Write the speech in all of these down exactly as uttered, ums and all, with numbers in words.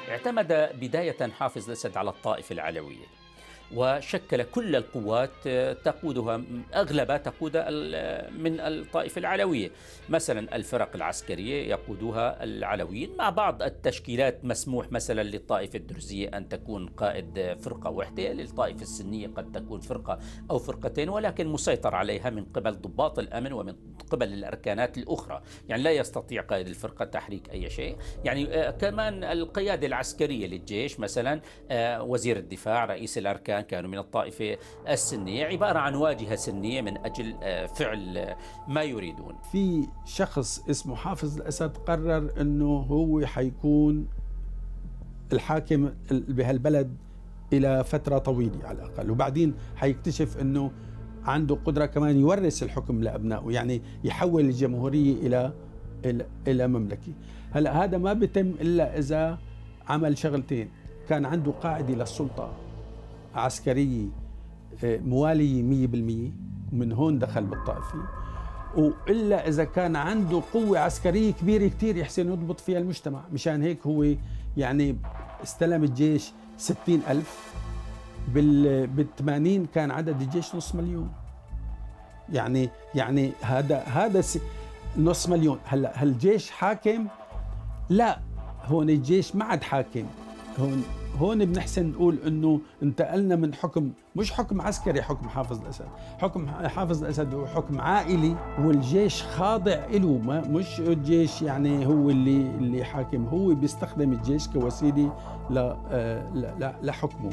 اعتمد بداية حافظ الأسد على الطائفة العلوية، وشكل كل القوات تقودها أغلبها تقود من الطائفة العلوية. مثلا الفرق العسكرية يقودها العلويين، مع بعض التشكيلات مسموح مثلا للطائفة الدرزية أن تكون قائد فرقة واحدة، للطائفة السنية قد تكون فرقة أو فرقتين، ولكن مسيطر عليها من قبل ضباط الأمن ومن قبل الأركانات الأخرى. يعني لا يستطيع قائد الفرقة تحريك أي شيء. يعني كمان القيادة العسكرية للجيش، مثلا وزير الدفاع، رئيس الأركان كانوا من الطائفة السنية، عبارة عن واجهة سنية من أجل فعل ما يريدون. في شخص اسمه حافظ الأسد قرر أنه هو حيكون الحاكم بهالبلد إلى فترة طويلة على الأقل، وبعدين حيكتشف أنه عنده قدرة كمان يورث الحكم لأبنائه، يعني يحول الجمهورية إلى إلى, إلى مملكة. هلا هذا ما بيتم إلا إذا عمل شغلتين: كان عنده قاعدة للسلطة عسكرية موالية مية بالمية، ومن هون دخل بالطائفة، وإلا إذا كان عنده قوة عسكرية كبيرة كتير يحسن يضبط فيها المجتمع. مشان هيك هو يعني استلم الجيش ستين ألف، بالثمانين كان عدد الجيش نص مليون. يعني يعني هذا هذا نص مليون. هلا هالجيش حاكم؟ لا، هون الجيش ما عاد حاكم. هون هون بنحسن نقول انه انتقلنا من حكم، مش حكم عسكري حكم حافظ الاسد، حكم حافظ الاسد هو حكم عائلي، والجيش خاضع له، ما مش الجيش يعني هو اللي اللي حاكم، هو بيستخدم الجيش كوسيله لحكمه.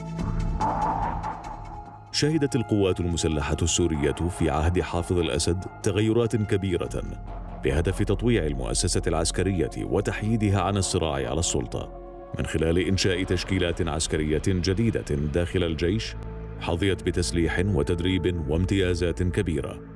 شهدت القوات المسلحة السورية في عهد حافظ الأسد تغيرات كبيرة بهدف تطويع المؤسسة العسكرية وتحييدها عن الصراع على السلطة، من خلال إنشاء تشكيلات عسكرية جديدة داخل الجيش حظيت بتسليح وتدريب وامتيازات كبيرة.